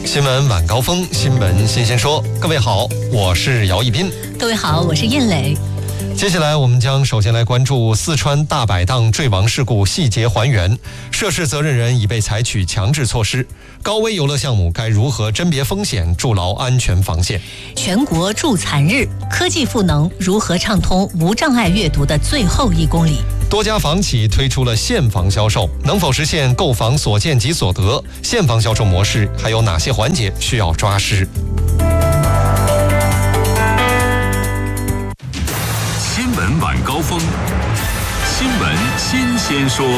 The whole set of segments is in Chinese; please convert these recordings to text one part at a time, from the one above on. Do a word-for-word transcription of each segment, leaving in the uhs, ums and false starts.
新闻晚高峰，新闻新鲜说。各位好，我是姚一斌。 各位好，我是燕磊。 接下来我们将首先来关注四川大摆档坠亡事故细节还原，涉事责任人已被采取强制措施。高危游乐项目该如何甄别风险，筑牢安全防线？ 全国助残日，科技赋能如何畅通无障碍阅读的最后一公里？ 多家房企推出了现房销售，能否实现购房所见即所得？现房销售模式还有哪些环节需要抓实？ 新闻晚高峰，新闻新鲜说。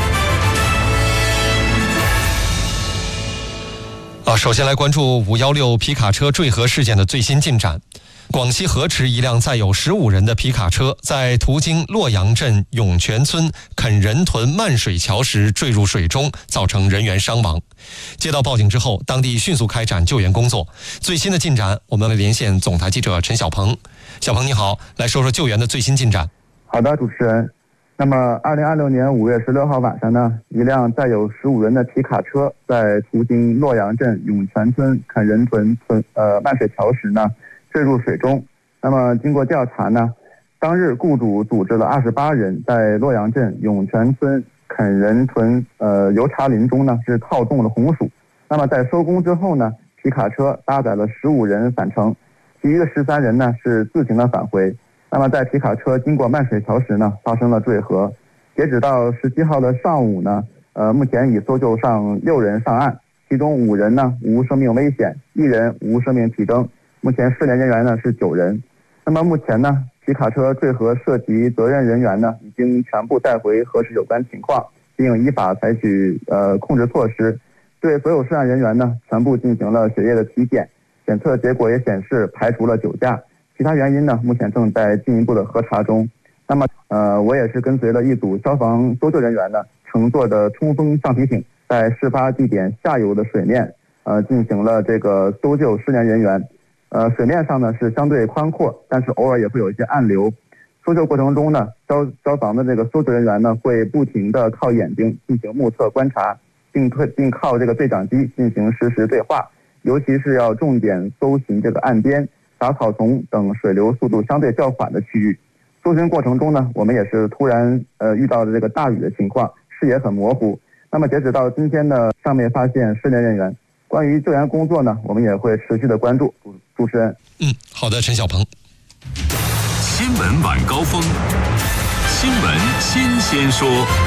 啊，首先来关注五一六皮卡车坠河事件的最新进展。广西河池一辆载有十五人的皮卡车在途经洛阳镇涌泉村垦仁屯漫水桥时坠入水中，造成人员伤亡。接到报警之后，当地迅速开展救援工作。最新的进展，我们来连线总台记者陈小鹏。小鹏你好，来说说救援的最新进展。 好的，主持人。那么二零二六年五月十六号晚上呢，一辆载有十五人的皮卡车在途经洛阳镇涌泉村垦仁屯村呃漫水桥时呢坠入水中。那么经过调查呢，当日雇主组织了二十八人在洛阳镇涌泉村垦仁屯呃油茶林中呢是套中了红薯。那么在收工之后呢，皮卡车搭载了十五人返程，其余的十三人呢是自行的返回。那么在皮卡车经过漫水桥时呢，发生了坠河。截止到十七号的上午呢，呃，目前已搜救上六人上岸，其中五人呢无生命危险，一人无生命体征。目前失联人员呢是九人。那么目前呢，皮卡车坠河涉及责任人员呢已经全部带回核实有关情况，并依法采取呃控制措施。对所有涉案人员呢，全部进行了血液的体检，检测结果也显示排除了酒驾。其他原因呢，目前正在进一步的核查中。那么，呃，我也是跟随了一组消防搜救人员呢，乘坐着冲锋橡皮艇，在事发地点下游的水面，呃，进行了这个搜救失联人员。呃，水面上呢是相对宽阔，但是偶尔也会有一些暗流。搜救过程中呢，消消防的这个搜救人员呢，会不停的靠眼睛进行目测观察，并推并靠这个对讲机进行实时对话，尤其是要重点搜寻这个岸边、杂草丛等水流速度相对较缓的区域。搜寻过程中呢，我们也是突然呃遇到了这个大雨的情况，视野很模糊。那么截止到今天呢，尚未发现失联人员。关于救援工作呢，我们也会持续的关注。主主持人， 嗯，好的，陈小鹏。 新闻晚高峰，新闻新鲜说。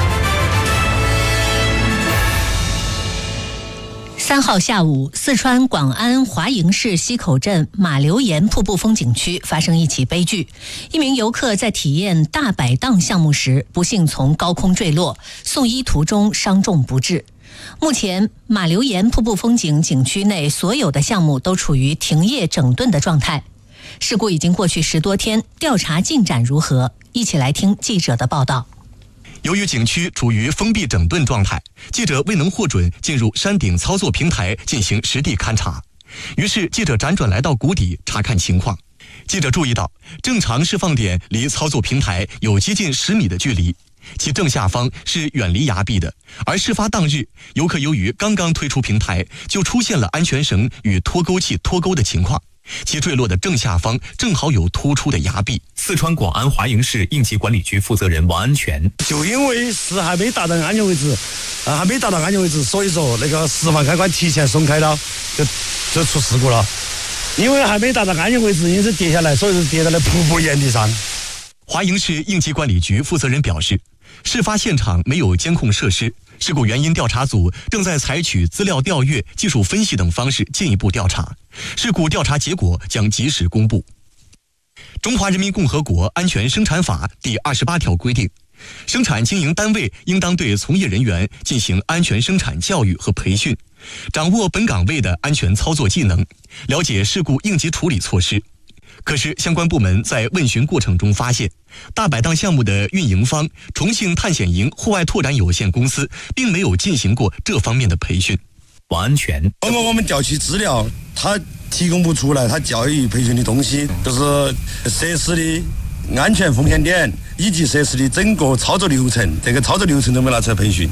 三号下午，四川广安华营市西口镇马流岩瀑布风景区发生一起悲剧。一名游客在体验大摆档项目时，不幸从高空坠落，送医途中伤重不治。目前，马流岩瀑布风景景区内所有的项目都处于停业整顿的状态。事故已经过去十多天，调查进展如何？一起来听记者的报道。 由于景区处于封闭整顿状态，记者未能获准进入山顶操作平台进行实地勘察。于是记者辗转来到谷底查看情况。记者注意到，正常释放点离操作平台有接近十米的距离，其正下方是远离崖壁的。而事发当日，游客由于刚刚推出平台，就出现了安全绳与脱钩器脱钩的情况，其坠落的正下方正好有突出的崖壁。 四川广安华营市应急管理局负责人王安全， 就因为是还没达到安全位置，啊，还没达到安全位置，所以说那个释放开关提前松开了，就就出事故了。因为还没达到安全位置，因此跌下来，所以是跌在了瀑布岩地上。 华营市应急管理局负责人表示，事发现场没有监控设施，事故原因调查组正在采取资料调阅、技术分析等方式进一步调查，事故调查结果将及时公布。中华人民共和国安全生产法第二十八条规定，生产经营单位应当对从业人员进行安全生产教育和培训，掌握本岗位的安全操作技能，了解事故应急处理措施。可是相关部门在问询过程中发现，大摆档项目的运营方重庆探险营户外拓展有限公司并没有进行过这方面的培训。 王安全， 我们我们调取资料，他提供不出来他教育培训的东西，就是设施的安全风险点以及设施的整个操作流程，这个操作流程都没拿出来培训。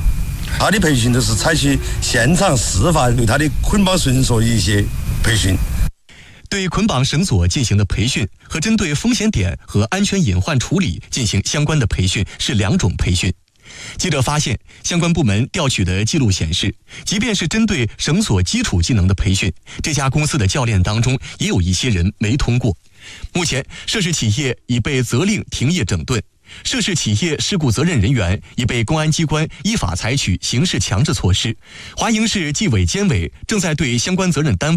他的培训都是采取现场示范对他的捆绑绳索一些培训。 对捆绑绳索进行的培训和针对风险点和安全隐患处理进行相关的培训是两种培训。记者发现，相关部门调取的记录显示，即便是针对绳索基础技能的培训，这家公司的教练当中也有一些人没通过。目前，涉事企业已被责令停业整顿，涉事企业事故责任人员已被公安机关依法采取刑事强制措施。华营市纪委监委正在对相关责任单位